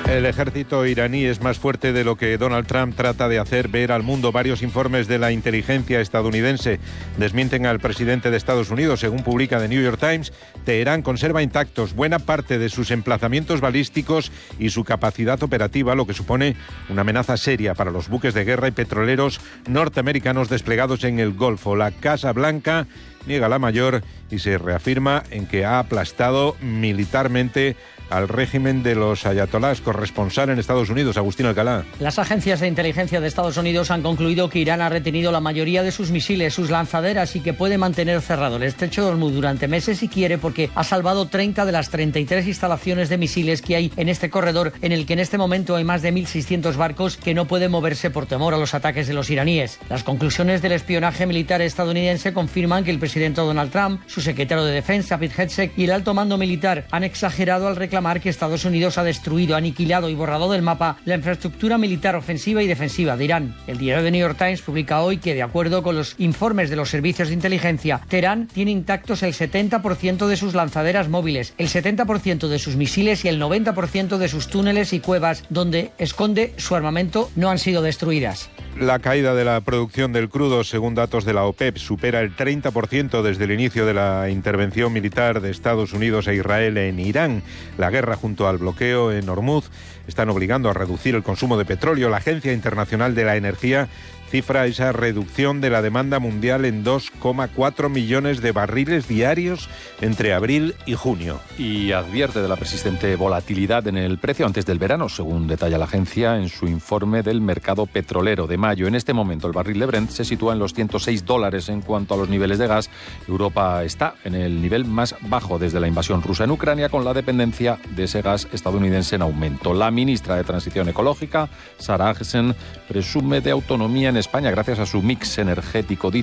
El ejército iraní es más fuerte de lo que Donald Trump trata de hacer ver al mundo. Varios informes de la inteligencia estadounidense desmienten al presidente de Estados Unidos. Según publica The New York Times, Teherán conserva intactos buena parte de sus emplazamientos balísticos y su capacidad operativa, lo que supone una amenaza seria para los buques de guerra y petroleros norteamericanos desplegados en el Golfo. La Casa Blanca niega la mayor y se reafirma en que ha aplastado militarmente al régimen de los ayatolás. Corresponsal en Estados Unidos, Agustín Alcalá. Las agencias de inteligencia de Estados Unidos han concluido que Irán ha retenido la mayoría de sus misiles, sus lanzaderas, y que puede mantener cerrado el estrecho de Hormuz durante meses si quiere, porque ha salvado 30 de las 33 instalaciones de misiles que hay en este corredor, en el que en este momento hay más de 1.600 barcos que no pueden moverse por temor a los ataques de los iraníes. Las conclusiones del espionaje militar estadounidense confirman que el presidente Donald Trump, su secretario de Defensa, Pete Hegseth, y el alto mando militar han exagerado al reclamar que Estados Unidos ha destruido, aniquilado y borrado del mapa la infraestructura militar ofensiva y defensiva de Irán. El diario The New York Times publica hoy que, de acuerdo con los informes de los servicios de inteligencia, Teherán tiene intactos el 70% de sus lanzaderas móviles, el 70% de sus misiles y el 90% de sus túneles y cuevas donde esconde su armamento no han sido destruidas. La caída de la producción del crudo, según datos de la OPEP, supera el 30% desde el inicio de la intervención militar de Estados Unidos e Israel en Irán. La guerra junto al bloqueo en Hormuz están obligando a reducir el consumo de petróleo. La Agencia Internacional de la Energía cifra esa reducción de la demanda mundial en 2,4 millones de barriles diarios entre abril y junio. Y advierte de la persistente volatilidad en el precio antes del verano, según detalla la agencia en su informe del mercado petrolero de mayo. En este momento el barril de Brent se sitúa en los $106. En cuanto a los niveles de gas, Europa está en el nivel más bajo desde la invasión rusa en Ucrania, con la dependencia de ese gas estadounidense en aumento. La ministra de Transición Ecológica, Sarah Agesen, presume de autonomía en España gracias a su mix energético.